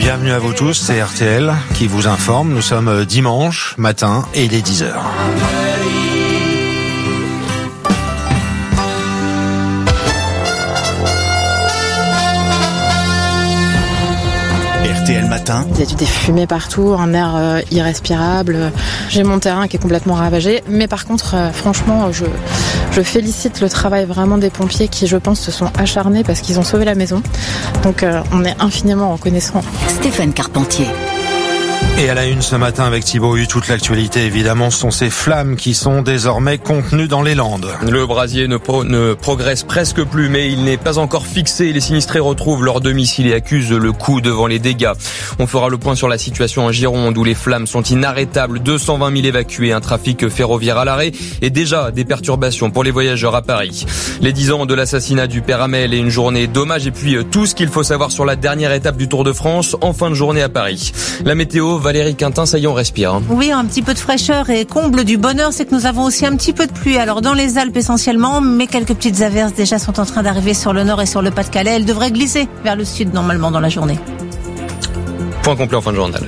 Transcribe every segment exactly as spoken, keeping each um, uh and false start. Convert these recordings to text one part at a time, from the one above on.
Bienvenue à vous tous, c'est R T L qui vous informe. Nous sommes dimanche matin et il est dix heures. R T L Matin. Il y a des fumées partout, un air euh, irrespirable. J'ai mon terrain qui est complètement ravagé. Mais par contre, euh, franchement, je, je félicite le travail vraiment des pompiers qui, je pense, se sont acharnés parce qu'ils ont sauvé la maison. Donc euh, on est infiniment reconnaissant. Stéphane Carpentier. Et à la une ce matin avec Thibaut Hu, toute l'actualité évidemment sont ces flammes qui sont désormais contenues dans les Landes. Le brasier ne, pro- ne progresse presque plus, mais il n'est pas encore fixé. Les sinistrés retrouvent leur domicile et accusent le coup devant les dégâts. On fera le point sur la situation en Gironde où les flammes sont inarrêtables. deux cent vingt mille évacués, un trafic ferroviaire à l'arrêt et déjà des perturbations pour les voyageurs à Paris. Les dix ans de l'assassinat du père Hamel et une journée d'hommage et puis tout ce qu'il faut savoir sur la dernière étape du Tour de France en fin de journée à Paris. La météo, Valérie Quintin, ça y est, on respire. Oui, un petit peu de fraîcheur et comble du bonheur, c'est que nous avons aussi un petit peu de pluie. Alors dans les Alpes essentiellement, mais quelques petites averses déjà sont en train d'arriver sur le nord et sur le Pas-de-Calais. Elles devraient glisser vers le sud normalement dans la journée. Point complet en fin de journal.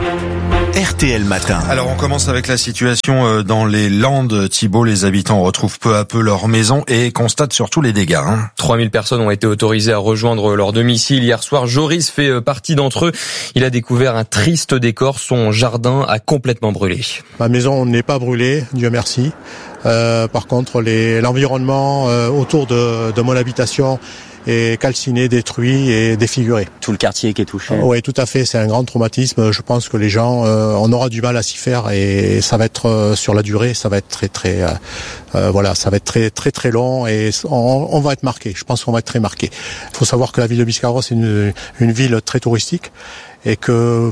R T L Matin. Alors on commence avec la situation dans les Landes. Thibaut, les habitants retrouvent peu à peu leur maison et constatent surtout les dégâts. Hein. trois mille personnes ont été autorisées à rejoindre leur domicile. Hier soir, Joris fait partie d'entre eux. Il a découvert un triste décor. Son jardin a complètement brûlé. Ma maison n'est pas brûlée, Dieu merci. Euh, par contre, les, l'environnement euh, autour de, de mon habitation est calciné, détruit et défiguré. Tout le quartier qui est touché. Euh, oui, tout à fait. C'est un grand traumatisme. Je pense que les gens, euh, on aura du mal à s'y faire et ça va être euh, sur la durée, ça va être très très, euh, euh, voilà, ça va être très très très long et on, on va être marqué. Je pense qu'on va être très marqué. Il faut savoir que la ville de Biscarrosse est une, une ville très touristique et que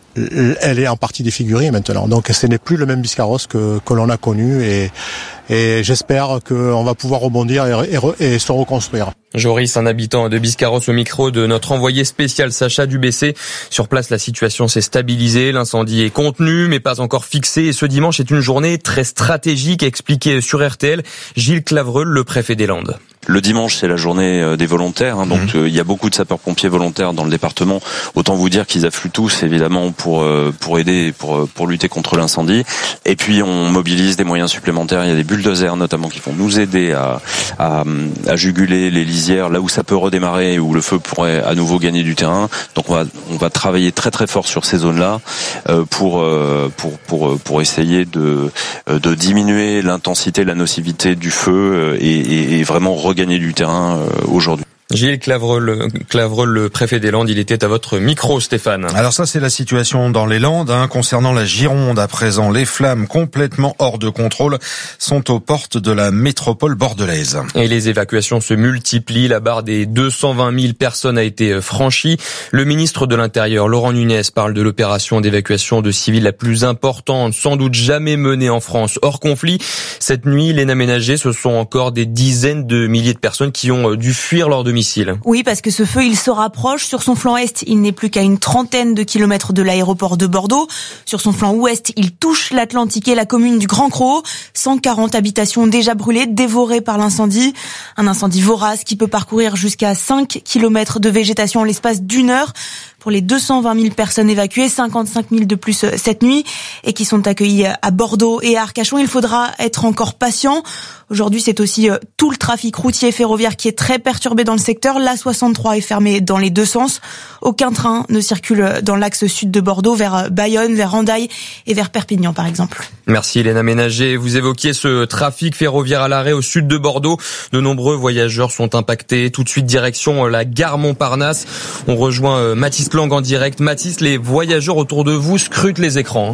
elle est en partie défigurée maintenant. Donc ce n'est plus le même Biscarrosse que, que l'on a connu et, et j'espère qu'on va pouvoir rebondir et, et, et se reconstruire. Joris, un habitant de Biscarrosse au micro de notre envoyé spécial Sacha Dubessé. Sur place, la situation s'est stabilisée, l'incendie est contenu mais pas encore fixé et ce dimanche est une journée très stratégique, expliqué sur R T L Gilles Clavreul, le préfet des Landes. Le dimanche, c'est la journée des volontaires, hein, donc mmh. euh, il y a beaucoup de sapeurs-pompiers volontaires dans le département. Autant vous dire qu'ils affluent tous, évidemment, pour euh, pour aider, pour pour lutter contre l'incendie. Et puis on mobilise des moyens supplémentaires. Il y a des bulldozers notamment qui vont nous aider à à, à juguler les lisières là où ça peut redémarrer, où le feu pourrait à nouveau gagner du terrain. Donc on va on va travailler très très fort sur ces zones-là euh, pour euh, pour pour pour essayer de de diminuer l'intensité, la nocivité du feu et, et, et vraiment gagner du terrain euh, aujourd'hui. Gilles Clavreul, Clavreul, le préfet des Landes, il était à votre micro, Stéphane. Alors ça, c'est la situation dans les Landes. Hein. Concernant la Gironde, à présent, les flammes complètement hors de contrôle sont aux portes de la métropole bordelaise. Et les évacuations se multiplient. La barre des deux cent vingt mille personnes a été franchie. Le ministre de l'Intérieur, Laurent Nunez, parle de l'opération d'évacuation de civils la plus importante, sans doute jamais menée en France hors conflit. Cette nuit, les aménagés, ce sont encore des dizaines de milliers de personnes qui ont dû fuir leur domicile. Oui, parce que ce feu, il se rapproche. Sur son flanc est, il n'est plus qu'à une trentaine de kilomètres de l'aéroport de Bordeaux. Sur son flanc ouest, il touche l'Atlantique et la commune du Grand Crau. cent quarante habitations déjà brûlées, dévorées par l'incendie. Un incendie vorace qui peut parcourir jusqu'à cinq kilomètres de végétation en l'espace d'une heure. Pour les deux cent vingt mille personnes évacuées, cinquante-cinq mille de plus cette nuit et qui sont accueillies à Bordeaux et à Arcachon, il faudra être encore patient. Aujourd'hui, c'est aussi tout le trafic routier et ferroviaire qui est très perturbé dans le secteur. L'A soixante-trois est fermée dans les deux sens. Aucun train ne circule dans l'axe sud de Bordeaux vers Bayonne, vers Hendaye et vers Perpignan, par exemple. Merci Hélène Aménager. Vous évoquiez ce trafic ferroviaire à l'arrêt au sud de Bordeaux. De nombreux voyageurs sont impactés. Tout de suite, direction la gare Montparnasse. On rejoint Mathis Lang en direct. Mathis, les voyageurs autour de vous scrutent les écrans.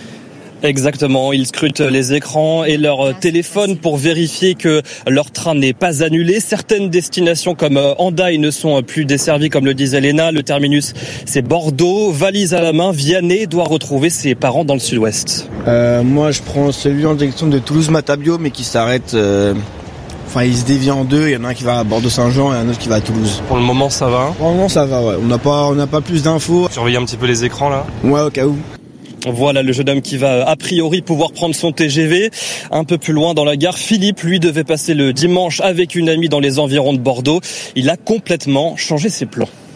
Exactement, ils scrutent les écrans et leur téléphone pour vérifier que leur train n'est pas annulé. Certaines destinations comme Hendaye ne sont plus desservies, comme le disait Léna. Le terminus, c'est Bordeaux. Valise à la main, Vianney doit retrouver ses parents dans le sud-ouest. Euh, moi, je prends celui en direction de Toulouse-Matabio, mais qui s'arrête... Euh... Enfin, il se dévie en deux. Il y en a un qui va à Bordeaux-Saint-Jean et un autre qui va à Toulouse. Pour le moment, ça va. Pour le moment, ça va, ouais. On n'a pas, on n'a pas plus d'infos. Surveillez un petit peu les écrans, là. Ouais, au cas où. Voilà le jeune homme qui va a priori pouvoir prendre son T G V. Un peu plus loin dans la gare, Philippe, lui, devait passer le dimanche avec une amie dans les environs de Bordeaux. Il a complètement changé ses plans.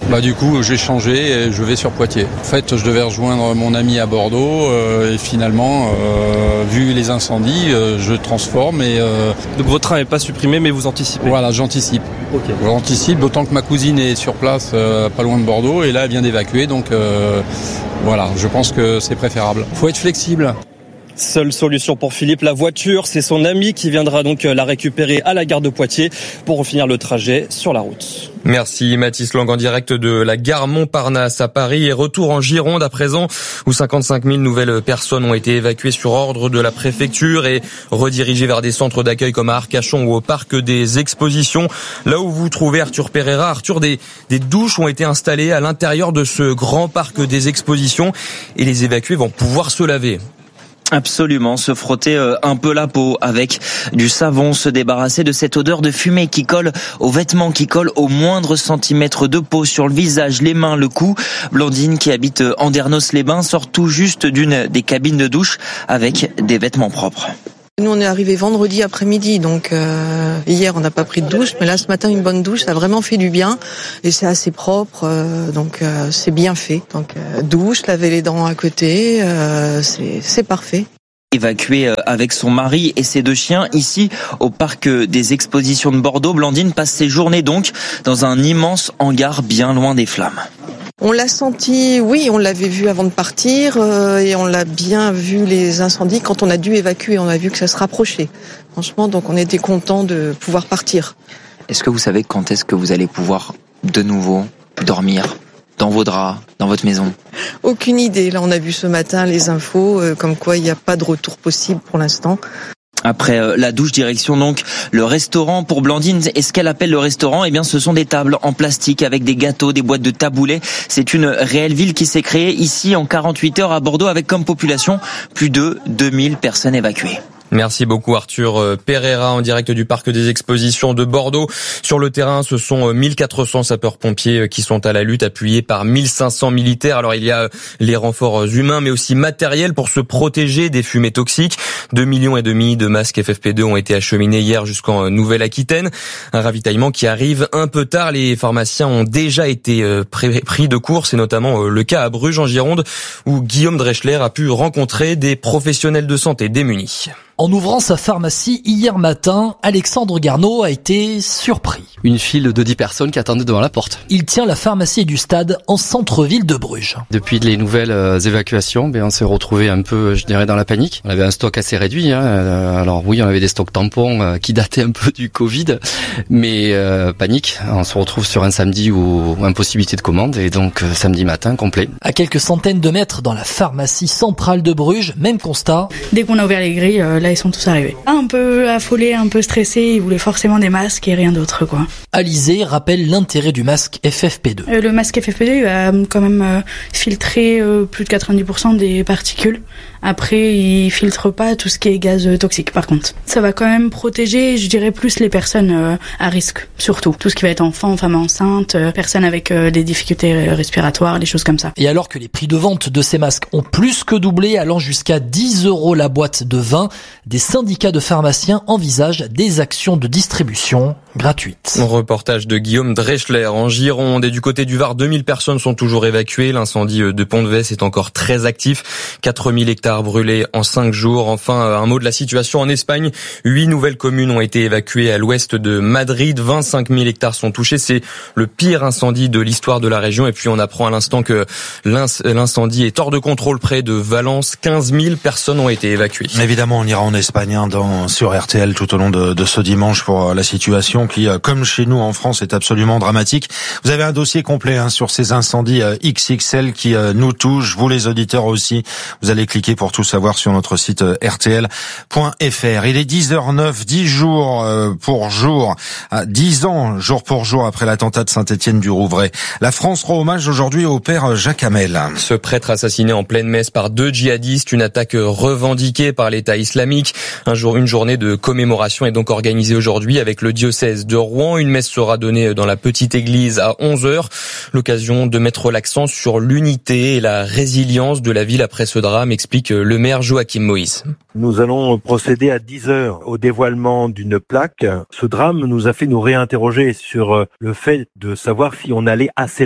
Bah du coup j'ai changé et je vais sur Poitiers. En fait je devais rejoindre mon ami à Bordeaux euh, et finalement euh, vu les incendies euh, je transforme et euh, donc votre train n'est pas supprimé mais vous anticipez. Voilà, j'anticipe. Okay. J'anticipe d'autant que ma cousine est sur place euh, pas loin de Bordeaux et là elle vient d'évacuer donc euh, voilà, je pense que c'est préférable. Faut être flexible. Seule solution pour Philippe, la voiture. C'est son ami qui viendra donc la récupérer à la gare de Poitiers pour finir le trajet sur la route. Merci Mathis Lang en direct de la gare Montparnasse à Paris et retour en Gironde à présent où cinquante-cinq mille nouvelles personnes ont été évacuées sur ordre de la préfecture et redirigées vers des centres d'accueil comme à Arcachon ou au parc des expositions. Là où vous trouvez Arthur Pereira, Arthur, des, des douches ont été installées à l'intérieur de ce grand parc des expositions et les évacués vont pouvoir se laver. Absolument, se frotter un peu la peau avec du savon, se débarrasser de cette odeur de fumée qui colle aux vêtements, qui colle au moindre centimètre de peau sur le visage, les mains, le cou. Blandine, qui habite Andernos-les-Bains, sort tout juste d'une des cabines de douche avec des vêtements propres. Nous, on est arrivé vendredi après-midi, donc euh, hier, on n'a pas pris de douche, mais là, ce matin, une bonne douche, ça a vraiment fait du bien, et c'est assez propre, euh, donc euh, c'est bien fait. Donc euh, douche, laver les dents à côté, euh, c'est, c'est parfait. Évacuée avec son mari et ses deux chiens ici au parc des expositions de Bordeaux, Blandine passe ses journées donc dans un immense hangar bien loin des flammes. On l'a senti, oui, on l'avait vu avant de partir euh, et on l'a bien vu les incendies quand on a dû évacuer, on a vu que ça se rapprochait. Franchement, donc on était contents de pouvoir partir. Est-ce que vous savez quand est-ce que vous allez pouvoir de nouveau dormir dans vos draps, dans votre maison? Aucune idée. Là, on a vu ce matin les infos, euh, comme quoi il n'y a pas de retour possible pour l'instant. Après la douche, direction donc le restaurant pour Blandine. Et ce qu'elle appelle le restaurant, eh bien, ce sont des tables en plastique avec des gâteaux, des boîtes de taboulets. C'est une réelle ville qui s'est créée ici en quarante-huit heures à Bordeaux avec comme population plus de deux mille personnes évacuées. Merci beaucoup Arthur Pereira en direct du parc des expositions de Bordeaux. Sur le terrain, ce sont mille quatre cents sapeurs-pompiers qui sont à la lutte, appuyés par mille cinq cents militaires. Alors il y a les renforts humains mais aussi matériels pour se protéger des fumées toxiques. deux millions et demi de masques F F P deux ont été acheminés hier jusqu'en Nouvelle-Aquitaine. Un ravitaillement qui arrive un peu tard. Les pharmaciens ont déjà été pris de court. C'est notamment le cas à Bruges en Gironde où Guillaume Dreschler a pu rencontrer des professionnels de santé démunis. En ouvrant sa pharmacie hier matin, Alexandre Garneau a été surpris. Une file de dix personnes qui attendaient devant la porte. Il tient la pharmacie du Stade en centre-ville de Bruges. Depuis les nouvelles évacuations, ben on s'est retrouvé un peu, je dirais, dans la panique. On avait un stock assez réduit. Hein. Alors oui, on avait des stocks tampons qui dataient un peu du Covid, mais euh, panique. On se retrouve sur un samedi où impossibilité de commande et donc euh, samedi matin complet. À quelques centaines de mètres dans la pharmacie centrale de Bruges, même constat. Dès qu'on a ouvert les grilles, euh, là ils sont tous arrivés. Un peu affolés, un peu stressés, ils voulaient forcément des masques et rien d'autre quoi. Alizé rappelle l'intérêt du masque F F P deux. Euh, le masque F F P deux il va quand même euh, filtrer euh, plus de quatre-vingt-dix pour cent des particules. Après, il filtre pas tout ce qui est gaz toxique par contre. Ça va quand même protéger, je dirais, plus les personnes euh, à risque, surtout. Tout ce qui va être enfant, femme enceinte, euh, personnes avec euh, des difficultés respiratoires, des choses comme ça. Et alors que les prix de vente de ces masques ont plus que doublé, allant jusqu'à dix euros la boîte de vingt, des syndicats de pharmaciens envisagent des actions de distribution gratuites. Reportage de Guillaume Dreschler en Gironde. Et du côté du Var, deux mille personnes sont toujours évacuées. L'incendie de Pont-de-Vès est encore très actif. quatre mille hectares brûlés en cinq jours. Enfin, un mot de la situation en Espagne. Huit nouvelles communes ont été évacuées à l'ouest de Madrid. vingt-cinq mille hectares sont touchés. C'est le pire incendie de l'histoire de la région. Et puis, on apprend à l'instant que l'incendie est hors de contrôle près de Valence. quinze mille personnes ont été évacuées. Évidemment, on ira en Espagne hein, dans, sur R T L tout au long de, de ce dimanche pour la situation qui, comme chez nous en France, est absolument dramatique. Vous avez un dossier complet hein, sur ces incendies X X L qui euh, nous touchent, vous les auditeurs aussi. Vous allez cliquer pour tout savoir sur notre site euh, R T L point F R. Il est dix heures neuf, dix jours euh, pour jour, à dix ans jour pour jour après l'attentat de Saint-Étienne-du-Rouvray. La France rend hommage aujourd'hui au père Jacques Hamel. Ce prêtre assassiné en pleine messe par deux djihadistes, une attaque revendiquée par l'État islamique. Un jour, une journée de commémoration est donc organisée aujourd'hui avec le diocèse de Rouen. Une messe sera donnée dans la petite église à onze heures. L'occasion de mettre l'accent sur l'unité et la résilience de la ville après ce drame, explique le maire Joachim Moïse. Nous allons procéder à dix heures au dévoilement d'une plaque. Ce drame nous a fait nous réinterroger sur le fait de savoir si on allait assez loin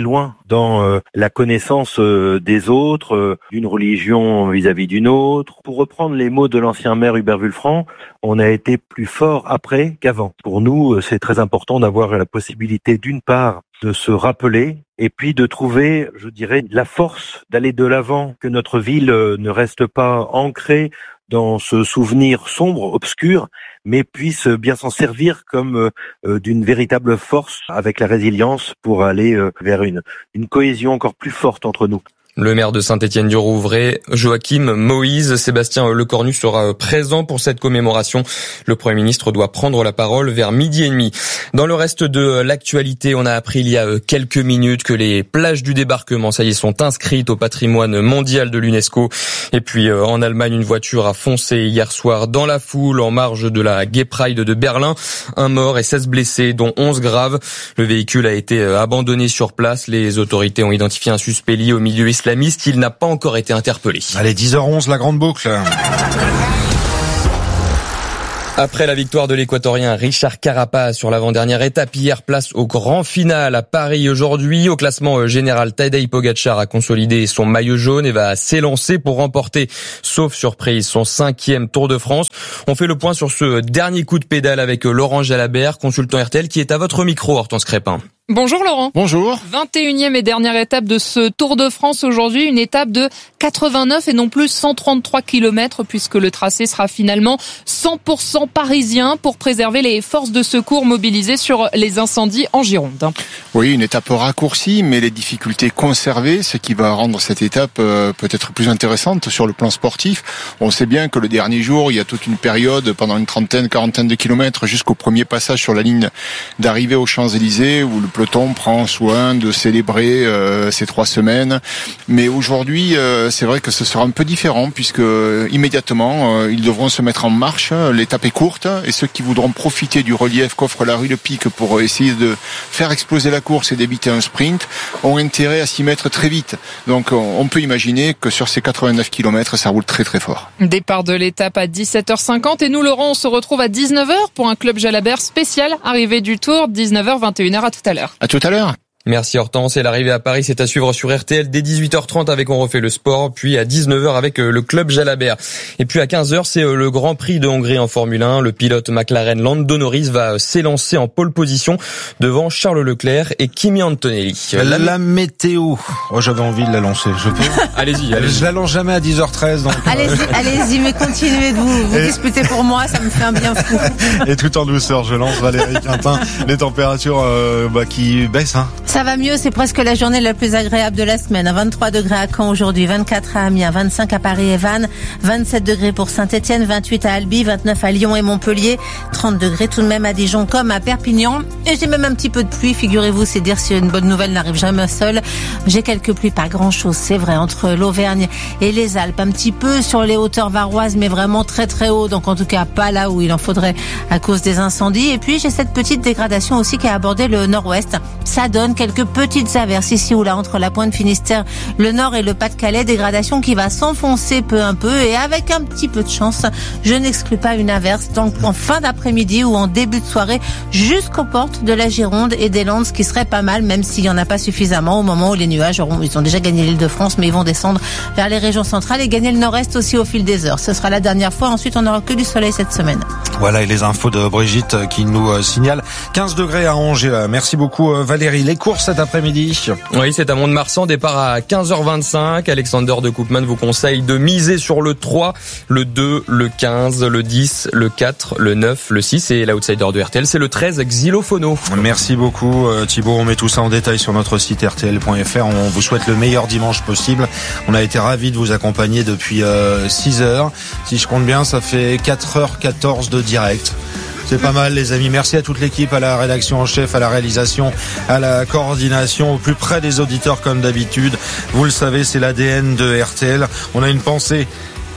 dans euh, la connaissance euh, des autres, euh, d'une religion vis-à-vis d'une autre. Pour reprendre les mots de l'ancien maire Hubert Wulfranc, on a été plus fort après qu'avant. Pour nous, euh, c'est très important d'avoir la possibilité, d'une part, de se rappeler et puis de trouver, je dirais, la force d'aller de l'avant, que notre ville euh, ne reste pas ancrée dans ce souvenir sombre, obscur, mais puisse bien s'en servir comme euh, d'une véritable force avec la résilience pour aller euh, vers une, une cohésion encore plus forte entre nous. Le maire de Saint-Étienne-du-Rouvray, Joachim Moïse, Sébastien Lecornu sera présent pour cette commémoration. Le Premier ministre doit prendre la parole vers midi et demi. Dans le reste de l'actualité, on a appris il y a quelques minutes que les plages du débarquement, ça y est, sont inscrites au patrimoine mondial de l'UNESCO. Et puis en Allemagne, une voiture a foncé hier soir dans la foule en marge de la Gay Pride de Berlin. Un mort et seize blessés, dont onze graves. Le véhicule a été abandonné sur place. Les autorités ont identifié un suspect lié au milieu islamiste. Il n'a pas encore été interpellé. Allez, dix heures onze, la grande boucle. Après la victoire de l'Équatorien Richard Carapaz sur l'avant-dernière étape hier, place au grand final à Paris aujourd'hui. Au classement général, Tadej Pogačar a consolidé son maillot jaune et va s'élancer pour remporter, sauf surprise, son cinquième Tour de France. On fait le point sur ce dernier coup de pédale avec Laurent Jalabert, consultant R T L, qui est à votre micro, Hortense Crépin. Bonjour Laurent. Bonjour. vingt et unième et dernière étape de ce Tour de France aujourd'hui, une étape de quatre-vingt-neuf et non plus cent trente-trois kilomètres puisque le tracé sera finalement cent pour cent parisien pour préserver les forces de secours mobilisées sur les incendies en Gironde. Oui, une étape raccourcie mais les difficultés conservées, ce qui va rendre cette étape euh, peut-être plus intéressante sur le plan sportif. On sait bien que le dernier jour, il y a toute une période pendant une trentaine, quarantaine de kilomètres jusqu'au premier passage sur la ligne d'arrivée aux Champs-Élysées où le peloton prend soin de célébrer euh, ces trois semaines. Mais aujourd'hui, euh, c'est vrai que ce sera un peu différent puisque euh, immédiatement, euh, ils devront se mettre en marche. L'étape est courte et ceux qui voudront profiter du relief qu'offre la rue Le Pic pour essayer de faire exploser la course et d'éviter un sprint ont intérêt à s'y mettre très vite. Donc on peut imaginer que sur ces quatre-vingt-neuf kilomètres, ça roule très très fort. Départ de l'étape à dix-sept heures cinquante et nous, Laurent, on se retrouve à dix-neuf heures pour un Club Jalabert spécial arrivée du Tour, dix-neuf heures vingt et une heures. À tout à l'heure. À tout à l'heure. Merci Hortense. Et l'arrivée à Paris, c'est à suivre sur R T L dès dix-huit heures trente avec On refait le sport, puis à dix-neuf heures avec le Club Jalabert. Et puis à quinze heures, c'est le Grand Prix de Hongrie en Formule un. Le pilote McLaren Lando Norris va s'élancer en pole position devant Charles Leclerc et Kimi Antonelli. La, la météo. Oh, j'avais envie de la lancer. Je peux. Allez-y, allez-y. Je la lance jamais à dix heures treize. Donc, allez-y, euh... allez-y, mais continuez de vous, vous et... disputer pour moi, ça me fait un bien fou. Et tout en douceur, je lance Valérie Quintin. Les températures euh, bah, qui baissent. Hein. Ça va mieux, c'est presque la journée la plus agréable de la semaine. vingt-trois degrés à Caen aujourd'hui, vingt-quatre à Amiens, vingt-cinq à Paris et Vannes, vingt-sept degrés pour Saint-Etienne, vingt-huit à Albi, vingt-neuf à Lyon et Montpellier, trente degrés tout de même à Dijon comme à Perpignan. Et j'ai même un petit peu de pluie, figurez-vous, c'est dire si une bonne nouvelle n'arrive jamais seule. J'ai quelques pluies, pas grand-chose, c'est vrai, entre l'Auvergne et les Alpes. Un petit peu sur les hauteurs varoises, mais vraiment très très haut, donc en tout cas pas là où il en faudrait à cause des incendies. Et puis j'ai cette petite dégradation aussi qui a abordé le nord-ouest. Ça donne quelques petites averses ici ou là entre la pointe Finistère, le Nord et le Pas-de-Calais, dégradation qui va s'enfoncer peu à peu et avec un petit peu de chance, je n'exclus pas une averse dans, en fin d'après-midi ou en début de soirée jusqu'aux portes de la Gironde et des Landes, ce qui serait pas mal même s'il n'y en a pas suffisamment au moment où les nuages auront, ils ont déjà gagné l'Île-de-France mais ils vont descendre vers les régions centrales et gagner le Nord-Est aussi au fil des heures. Ce sera la dernière fois, ensuite on n'aura que du soleil cette semaine. Voilà, et les infos de Brigitte qui nous signale quinze degrés à Angers. Merci beaucoup Valérie. Les courses cet après-midi. Oui, c'est à Mont-de-Marsan, départ à quinze heures vingt-cinq. Alexander de Koopman vous conseille de miser sur le trois, le deux, le quinze, le dix, le quatre, le neuf, le six et l'outsider de R T L, c'est le treize, Xylophono. Merci beaucoup Thibaut, on met tout ça en détail sur notre site R T L point F R. On vous souhaite le meilleur dimanche possible. On a été ravis de vous accompagner depuis euh, six heures. Si je compte bien, ça fait quatre heures quatorze de direct. C'est pas mal les amis, merci à toute l'équipe, à la rédaction en chef, à la réalisation, à la coordination, au plus près des auditeurs comme d'habitude. Vous le savez, c'est l'A D N de R T L. On a une pensée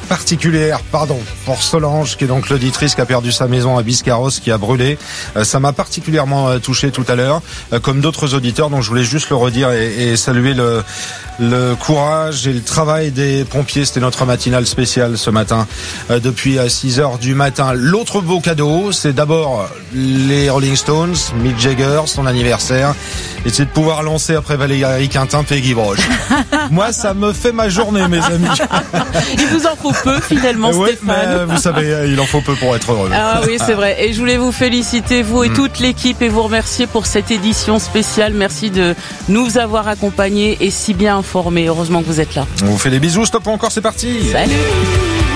particulière, pardon, pour Solange, qui est donc l'auditrice qui a perdu sa maison à Biscarros, qui a brûlé. Euh, ça m'a particulièrement euh, touché tout à l'heure, euh, comme d'autres auditeurs, donc je voulais juste le redire et, et saluer le, le courage et le travail des pompiers. C'était notre matinale spéciale ce matin, euh, depuis six heures du matin. L'autre beau cadeau, c'est d'abord les Rolling Stones, Mick Jagger, son anniversaire, et c'est de pouvoir lancer après Valérie Quintin, Peggy Broche. Moi, ça me fait ma journée, mes amis. Il vous en faut peu, finalement, ouais, Stéphane. Mais, vous savez, il en faut peu pour être heureux. Ah oui, c'est vrai. Et je voulais vous féliciter, vous et mmh. toute l'équipe, et vous remercier pour cette édition spéciale. Merci de nous avoir accompagnés et si bien informés. Heureusement que vous êtes là. On vous fait des bisous. Stop ou encore, c'est parti. Salut.